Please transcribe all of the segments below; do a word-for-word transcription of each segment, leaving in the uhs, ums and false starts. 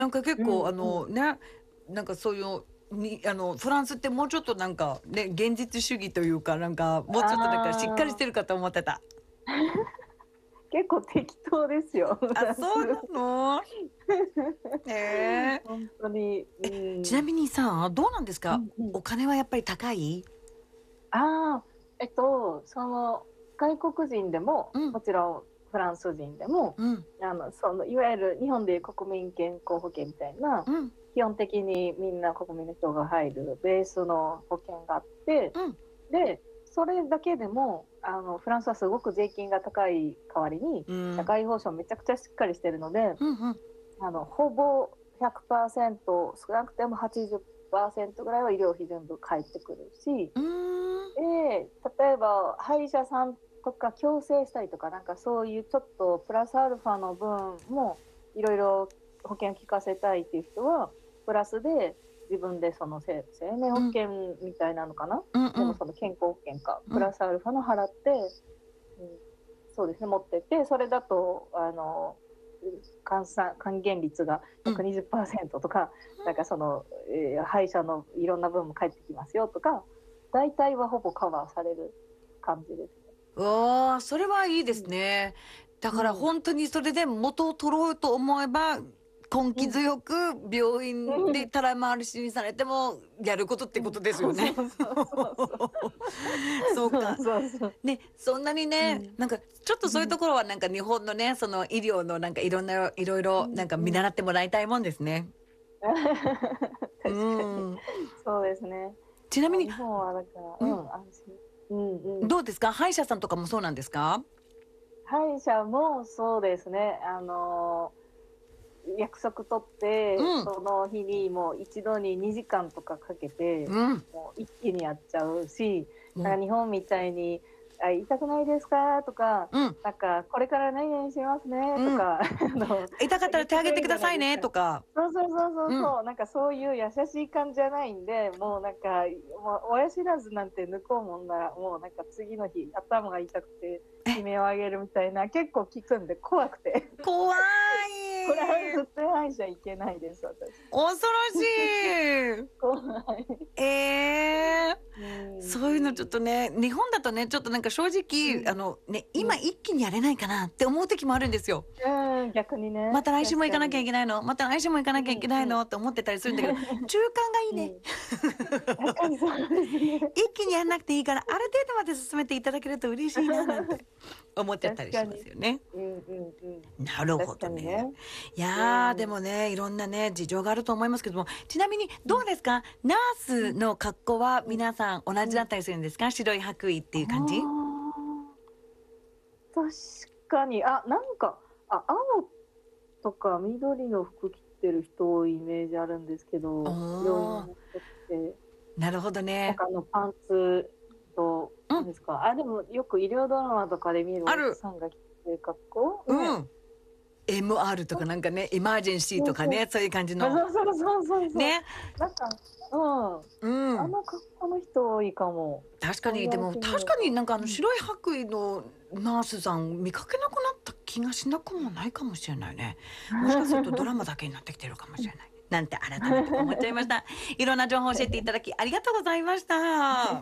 なんか結う構、 んあの、 うん。 ね、なんかそういうに、あの、フランスってもうちょっとなんか、ね、現実主義というか、なんか、もうちょっとなんかしっかりしああ。 てるかと思ってた。 結構適当ですよ、フあ、 ランス。 そうなの？へえ。 ほんとに、うえ、ちなん。 みにさ、どうなんですか？ うんうん。 お金はやっぱり高い？ ああ、えっと、その、外国人でも、 うん。 もちろんフランス人でも、 うん。 あの、その、いわゆる日本でいう国民健康保険みたいな、 うん。 基本的にみんな国民の人が入るベースの保険があって、 うん。 で、それだけでも、あの、フランスはすごく税金が高い代わりに、 うん。 社会保障めちゃくちゃしっかりしてるので、 ふんふん。 あの、ほぼひゃくパーセント、少なくてもはちじゅっパーセントぐらいは医療費全部返ってくるし、 うーん。 で、例えば歯医者さんとか矯正したりとか、なんかそういうちょっとプラスアルファの分もいろいろ保険効かせたいっていう人は、プラスで自分でそのせ生命保うん。 険みたいなのかな、 うんうん。 でもその健康保険か、 うん。 プラスアルファの払って、うん、そうですね、持ってって、それだとあの、うん、かんさん還元率がうん。 ひゃくにじゅっパーセントとか、なんかその、ええ、歯医者のいろんな分も返ってきますよとか、大体はほぼカバーされる感じですね。 わあ、それはいいですうん。 ね。だからうん。 ほんとにそれで元を取ろうと思えば、根気うん。 強く病院でうん。 たら回しにされてもやることってうん、 ことですよね。 そうそうそうそうそう。 そうそうか。 そうそう。 ね、そんなにね、 うん。 なんかちょっとそういうところはなんか日本のね、その医療のなんかいろんな色々なんかうんうん。 見習ってもらいたいもんですね。う確かに。 ーん。 そうですね。もうちなみに日本はだからうん。 うん、安心。うんうん。 どうですか？歯医者さんとかもそうなんですか？ 歯医者もそうですね、あの、約束取って、 うん。 その日にもう一度ににじかんとかかけて、 うん。 もう一気にやっちゃうし、 うん。 なんか日本みたいに「あ、痛くないですか？」とか、 うん。 なんか「これから何々しますね」とうん。 か、あの、 痛かったら手挙げて言ってくれるくださいねじゃないですか。 とか。 そうそうそうそううん。 そう、なんかそういう優しい感じじゃないんで、もうなんか、もう親知らずなんて抜こうもんなら、もうなんか次の日、頭が痛くてえ。 悲鳴を上げるみたいな、結構聞くんで怖くて。 怖これはい。 絶対歯医者行けないです、私。 恐ろしい。 怖い。 ええ。 うん、 そういうのちょっうん。 とね、日本だとね、ちょっとなんか正直、あうん。 の、ね、今うん。 一気にやれないかなって思う時もあるんですよ。 うん、逆にね、 また来週も行かなきゃい確かに。 けないの、また来週も行かなきゃいけないうんうん。 のって思ってたりするんだけど、中間がいいね。 うん。確かにそうですね。 一気にやんなくていいから、ある程度まで進めていただけると嬉しいななんて思っちゃったりします確かに。 よね。 うんうんうん。 なるほ確かにね。 どね。いや、でうん。 もね、いろんなね、事情があると思いますけども、ちなみにうん。 どうですか？ナーうん。 スの格好はうん。 皆さん同じうん。 だったりするんですか？白い白衣ってあいう感じ？ あ。確かに、あ、なんか、あ、青とか緑の服着てる人多いイメージあるんですけおど、病院お。 の人って。 なるほどね。 なんかあのパンツと、 うん。 なんですか、あ、でもよく医療ドラマとかで見る奥ある。 さんが着てる格好？ね。 うん。エムアール とかなんかね、エマージェンシーそうそう。 とかね、そういう感じあ、 の。 そうそうそうそうそう。 ね。 なんか、うん、 うん。 あの格好の人多いかも。 確かに、でそう言われも確てみれば。 かになんかあうん。 の白い白衣のナースさん見かけなくなった気がしなくもないかもしれないね。もしかするとドラマだけになってきてるかもしれない。なんて改めて思っちゃいました。いろんな情報を教えていただきありがとうございました。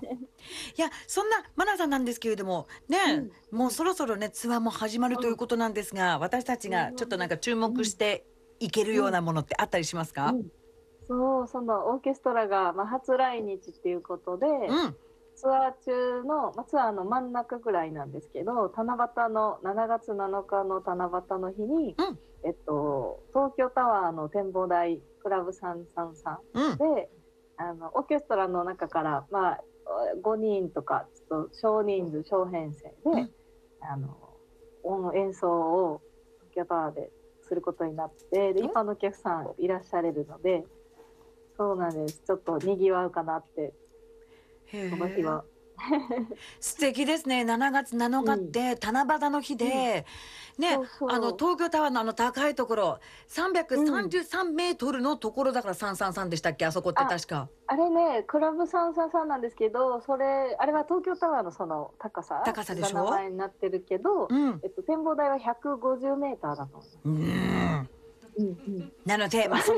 いや、そんなマナさんなんですけれども、ね、 うん、 もううん。 そろそろね、ツアーも始まるといううん。 ことなんですが、私たちがちょっとなんか注うん。 目していけるよううん。 なものってあったりしますか？ うん。そう、そのオーケストラが、ま、初来日っていうことで、 うん。 ツアー中の、ま、ツアーの真ん中ぐらいなんですけど、七夕のしちがつなのかの七夕の日に、 うん。 えっと、東京タワーの展望台、クラブさんさんさんうん。 で、あの、オーケストラの中から、まあ、おごにんとか、ちょっと少人数、小編成で、 うん。 あの、おの演奏を東京タワーですることになって、で、一般のお客さんいらっしゃれるので、そうなんです。ちょっと賑わうかなって、 へえ。 その日は。 素敵ですね。しちがつなのかっうん。 て七夕の日うん。 で、ね、 そうあのそう。 東京タワーのあの高いところ、さんびゃくうさんん。 じゅうさんメートルのところだからさんさんさんでしたっけ？あそこってあ、 確か。 あれね、クラブさんさんさんなんですけど、それ、あれは東京タワーのその高さ高さでが名しょ？ 前になってるけど、 うん。 えっと、展望台はひゃくごじゅうメーターだと思います。 うーん。 うんうん。 なので、まあ、そ